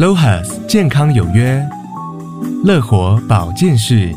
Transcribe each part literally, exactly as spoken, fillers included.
LOHAS 健康有约，乐活保健室。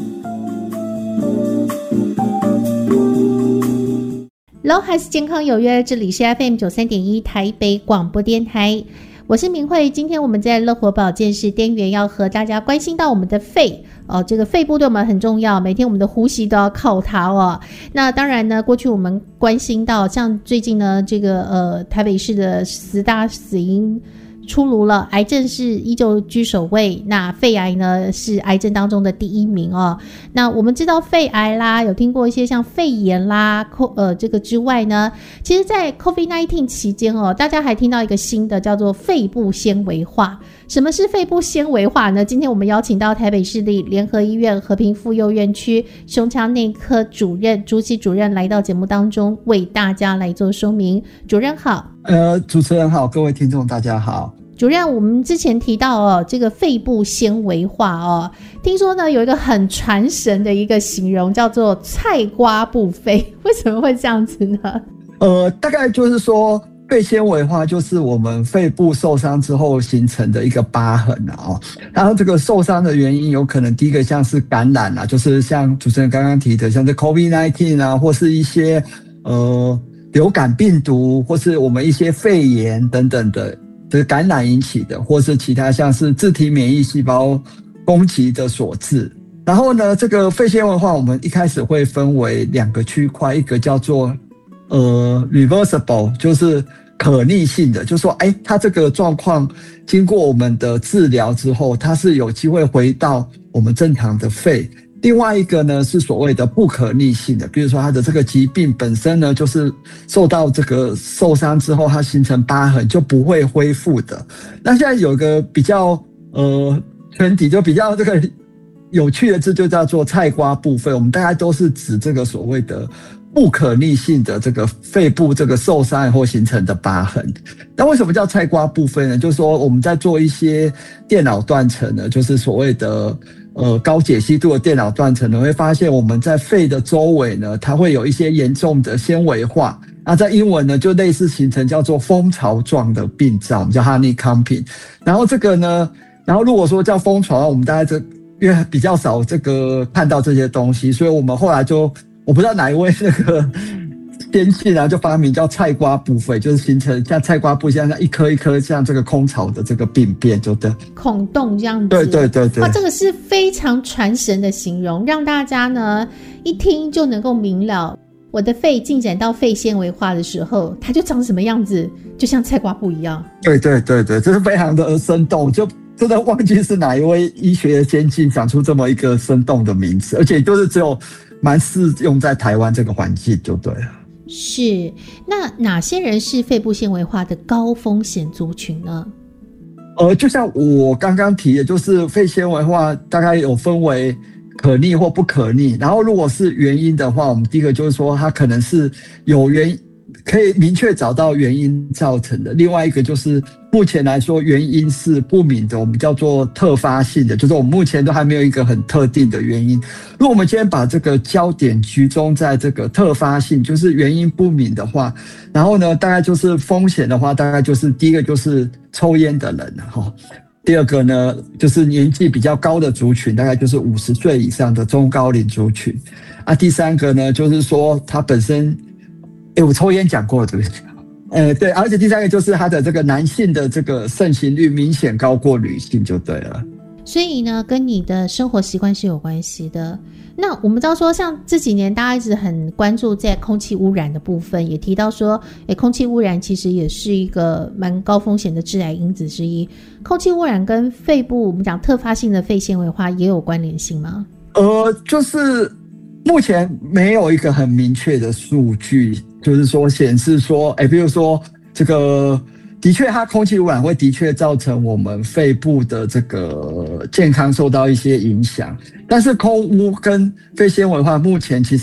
LOHAS 健康有约，这里是 F M 九三点一 台北广播电台，我是明慧。今天我们在乐活保健室单元要和大家关心到我们的肺哦，这个肺部对我们很重要，每天我们的呼吸都要靠它哦。那当然呢，过去我们关心到，像最近呢，这个呃台北市的十大死因出炉了，癌症是依旧居首位，那肺癌呢是癌症当中的第一名哦。那我们知道肺癌啦，有听过一些像肺炎啦，呃，这个之外呢，其实在 COVID 十九 期间哦，大家还听到一个新的叫做肺部纤维化。什么是肺部纤维化呢？今天我们邀请到台北市立联合医院和平妇幼院区胸腔内科主任朱希主任来到节目当中，为大家来做说明。主任好。 呃，主持人好，各位听众大家好。 主任，我们之前提到哦，这个肺部纤维化哦，听说呢有一个很传神的一个形容，叫做菜瓜布肺，为什么会这样子呢？ 呃，大概就是说，肺纤维化就是我们肺部受伤之后形成的一个疤痕啊、哦。然后这个受伤的原因有可能第一个像是感染啊，就是像主持人刚刚提的，像是 COVID 十九 啊，或是一些呃流感病毒，或是我们一些肺炎等等的。就是感染引起的，或是其他像是自体免疫细胞攻击的所致。然后呢，这个肺纤维化我们一开始会分为两个区块，一个叫做呃 reversible， 就是可逆性的，就是说哎，它这个状况经过我们的治疗之后，它是有机会回到我们正常的肺。另外一个呢是所谓的不可逆性的，比如说它的这个疾病本身呢，就是受到这个受伤之后，它形成疤痕就不会恢复的。那现在有一个比较呃圈底就比较这个有趣的字，就叫做菜瓜布肺。我们大概都是指这个所谓的不可逆性的这个肺部这个受伤以后形成的疤痕。那为什么叫菜瓜布肺呢？就是说我们在做一些电脑断层呢，就是所谓的呃，高解析度的电脑断层呢，会发现我们在肺的周围呢，它会有一些严重的纤维化。那在英文呢，就类似形成叫做蜂巢状的病灶，我们叫 honeycombing。然后这个呢，然后如果说叫蜂巢，我们大概这因为比较少这个看到这些东西，所以我们后来就我不知道哪一位那个先进啊，就发明叫菜瓜布肺，就是形成像菜瓜布像一颗一颗像这个空巢的这个病变，就对， 孔洞这样子。 对对对对， 哇，这个是非常传神的形容，让大家呢一听就能够明了。我的肺进展到肺纤维化的时候，它就长什么样子，就像菜瓜布一样。 对对对对，这是非常的生动，就真的忘记是哪一位医学先进想出这么一个生动的名词，而且就是只有蛮适用在台湾这个环境就对了。 是，那哪些人是肺部纤维化的高风险族群呢？ 呃，就像我刚刚提的，就是肺纤维化大概有分为可逆或不可逆。然后如果是原因的话，我们第一个就是说它可能是有原因，可以明确找到原因造成的。另外一个就是目前来说原因是不明的，我们叫做特发性的，就是我们目前都还没有一个很特定的原因。如果我们今天把这个焦点集中在这个特发性，就是原因不明的话，然后呢，大概就是风险的话，大概就是第一个就是抽烟的人哈。第二个呢，就是年纪比较高的族群，大概就是五十岁以上的中高龄族群。啊，第三个呢，就是说他本身，哎，我抽烟讲过了，对不对？呃，对，而且第三个就是他的这个男性的这个盛行率明显高过女性，就对了。 所以呢，跟你的生活习惯是有关系的。那我们知道说，像这几年大家一直很关注在空气污染的部分，也提到说，诶，空气污染其实也是一个蛮高风险的致癌因子之一。空气污染跟肺部我们讲特发性的肺纤维化也有关联性吗？ 呃，就是目前没有一个很明确的数据，就是说显示说，哎，比如说这个。的确它空气污染会的确造成我们肺部的这个健康受到一些影响，但是空污跟肺纤维化目前其实